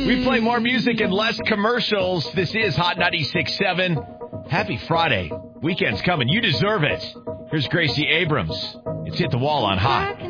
We play more music and less commercials. This is Hot 96.7. Happy Friday. Weekend's coming. You deserve it. Here's Gracie Abrams. It's Hit the Wall on Hot.